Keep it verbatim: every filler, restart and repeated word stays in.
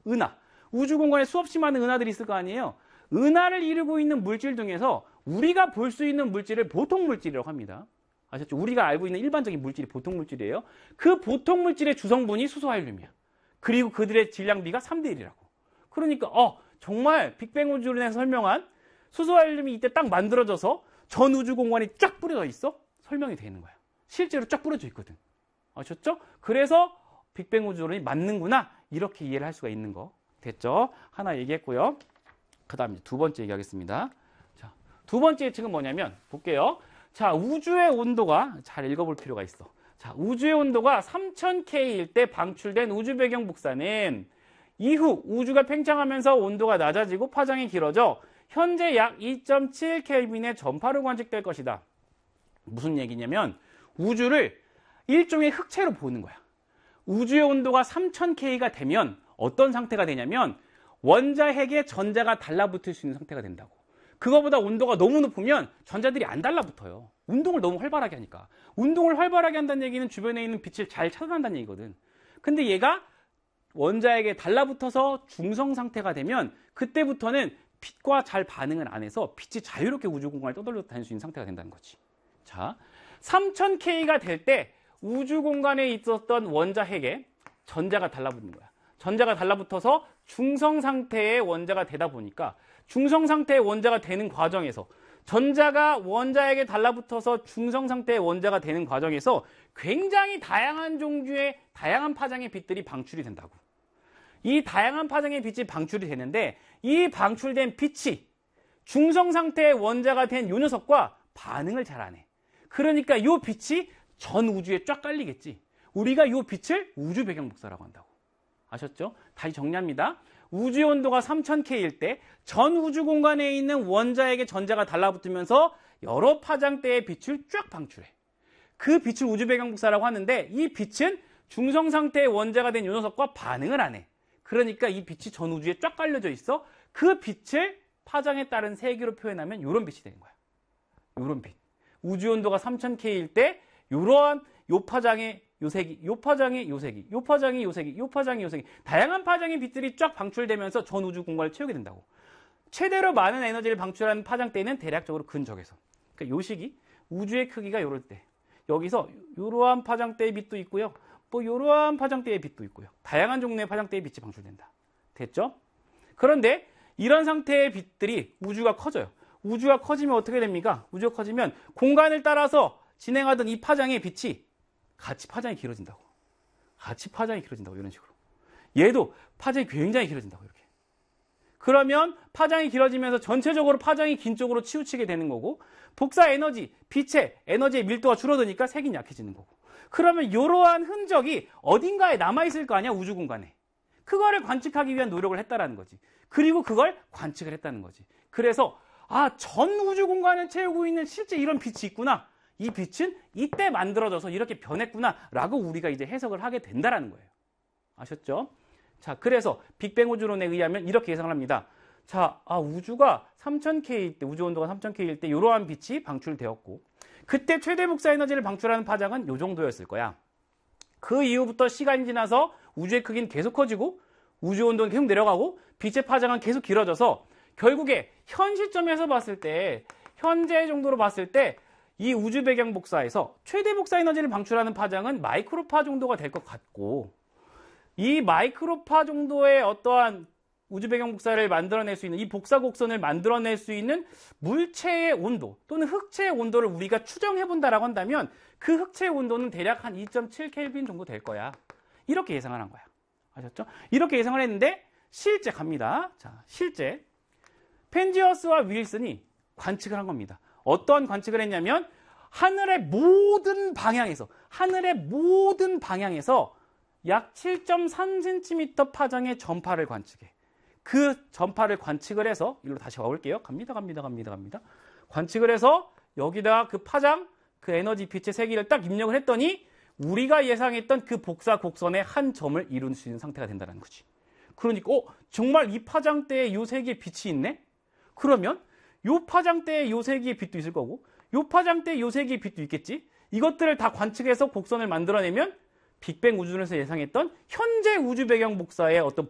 은하. 우주 공간에 수없이 많은 은하들이 있을 거 아니에요. 은하를 이루고 있는 물질 중에서 우리가 볼 수 있는 물질을 보통 물질이라고 합니다. 아셨죠? 우리가 알고 있는 일반적인 물질이 보통 물질이에요. 그 보통 물질의 주성분이 수소헬륨이야. 그리고 그들의 질량비가 삼 대 일이라고. 그러니까 어 정말 빅뱅 우주론에서 설명한 수소헬륨이 이때 딱 만들어져서 전 우주 공간이 쫙 뿌려져 있어? 설명이 되는 거야. 실제로 쫙 뿌려져 있거든. 아셨죠? 그래서 빅뱅 우주론이 맞는구나. 이렇게 이해를 할 수가 있는 거. 됐죠? 하나 얘기했고요. 그 다음에 두 번째 얘기하겠습니다. 자, 두 번째 예측은 뭐냐면 볼게요. 자, 우주의 온도가 잘 읽어볼 필요가 있어. 자, 우주의 온도가 삼천 켈빈일 때 방출된 우주 배경 복사는 이후 우주가 팽창하면서 온도가 낮아지고 파장이 길어져 현재 약 이 점 칠 켈빈의 전파로 관측될 것이다. 무슨 얘기냐면 우주를 일종의 흑체로 보는 거야. 우주의 온도가 삼천 켈빈가 되면 어떤 상태가 되냐면 원자핵에 전자가 달라붙을 수 있는 상태가 된다고. 그거보다 온도가 너무 높으면 전자들이 안 달라붙어요. 운동을 너무 활발하게 하니까. 운동을 활발하게 한다는 얘기는 주변에 있는 빛을 잘 차단한다는 얘기거든. 근데 얘가 원자핵에 달라붙어서 중성 상태가 되면 그때부터는 빛과 잘 반응을 안 해서 빛이 자유롭게 우주 공간을 떠돌려 다닐 수 있는 상태가 된다는 거지. 자, 삼천 켈빈가 될 때 우주 공간에 있었던 원자핵에 전자가 달라붙는 거야. 전자가 달라붙어서 중성 상태의 원자가 되다 보니까 중성 상태의 원자가 되는 과정에서 전자가 원자에게 달라붙어서 중성 상태의 원자가 되는 과정에서 굉장히 다양한 종류의 다양한 파장의 빛들이 방출이 된다고. 이 다양한 파장의 빛이 방출이 되는데 이 방출된 빛이 중성 상태의 원자가 된 이 녀석과 반응을 잘 안 해. 그러니까 이 빛이 전 우주에 쫙 깔리겠지. 우리가 이 빛을 우주 배경 복사라고 한다고. 아셨죠? 다시 정리합니다. 우주의 온도가 삼천 켈빈일 때 전 우주 공간에 있는 원자에게 전자가 달라붙으면서 여러 파장대의 빛을 쫙 방출해. 그 빛을 우주 배경 복사라고 하는데 이 빛은 중성 상태의 원자가 된 이 녀석과 반응을 안 해. 그러니까 이 빛이 전 우주에 쫙 깔려져 있어. 그 빛을 파장에 따른 세기로 표현하면 이런 빛이 되는 거야. 이런 빛. 우주 온도가 삼천 켈빈일 때 이러한 요 파장의 요 색이, 요 파장의 요 색이, 요 파장의 요 색이, 요 파장의 요 색이 다양한 파장의 빛들이 쫙 방출되면서 전 우주 공간을 채우게 된다고. 최대로 많은 에너지를 방출하는 파장대는 대략적으로 근적에서. 그러니까 요 시기, 우주의 크기가 요럴 때. 여기서 요러한 파장대의 빛도 있고요. 뭐 요러한 파장대의 빛도 있고요. 다양한 종류의 파장대의 빛이 방출된다. 됐죠? 그런데 이런 상태의 빛들이 우주가 커져요. 우주가 커지면 어떻게 됩니까? 우주가 커지면 공간을 따라서 진행하던 이 파장의 빛이 같이 파장이 길어진다고. 같이 파장이 길어진다고. 이런 식으로. 얘도 파장이 굉장히 길어진다고. 이렇게. 그러면 파장이 길어지면서 전체적으로 파장이 긴 쪽으로 치우치게 되는 거고 복사 에너지, 빛의 에너지의 밀도가 줄어드니까 색이 약해지는 거고. 그러면 이러한 흔적이 어딘가에 남아있을 거 아니야. 우주 공간에. 그거를 관측하기 위한 노력을 했다라는 거지. 그리고 그걸 관측을 했다는 거지. 그래서 아, 전 우주 공간을 채우고 있는 실제 이런 빛이 있구나. 이 빛은 이때 만들어져서 이렇게 변했구나 라고 우리가 이제 해석을 하게 된다라는 거예요. 아셨죠? 자, 그래서 빅뱅 우주론에 의하면 이렇게 예상을 합니다. 자, 아, 우주가 삼천 켈빈일 때, 우주 온도가 삼천 켈빈일 때 이러한 빛이 방출되었고 그때 최대 복사 에너지를 방출하는 파장은 이 정도였을 거야. 그 이후부터 시간이 지나서 우주의 크기는 계속 커지고 우주 온도는 계속 내려가고 빛의 파장은 계속 길어져서 결국에 현 시점에서 봤을 때 현재 정도로 봤을 때 이 우주 배경 복사에서 최대 복사 에너지를 방출하는 파장은 마이크로파 정도가 될 것 같고 이 마이크로파 정도의 어떠한 우주 배경 복사를 만들어낼 수 있는 이 복사 곡선을 만들어낼 수 있는 물체의 온도 또는 흑체의 온도를 우리가 추정해 본다라고 한다면 그 흑체의 온도는 대략 한 이 점 칠 켈빈 정도 될 거야. 이렇게 예상을 한 거야. 아셨죠? 이렇게 예상을 했는데 실제 갑니다. 자, 실제 펜지어스와 윌슨이 관측을 한 겁니다. 어떠한 관측을 했냐면 하늘의 모든 방향에서 하늘의 모든 방향에서 약 칠 점 삼 센티미터 파장의 전파를 관측해. 그 전파를 관측을 해서 이리로 다시 와볼게요. 갑니다, 갑니다, 갑니다, 갑니다. 관측을 해서 여기다가 그 파장, 그 에너지 빛의 세기를 딱 입력을 했더니 우리가 예상했던 그 복사 곡선의 한 점을 이룰 수 있는 상태가 된다는 거지. 그러니까 어, 정말 이 파장대에 요 세기의 빛이 있네? 그러면 요 파장대에 요 세기의 빛도 있을 거고 요 파장대에 요 세기의 빛도 있겠지? 이것들을 다 관측해서 곡선을 만들어내면 빅뱅 우주론에서 예상했던 현재 우주 배경 복사의 어떤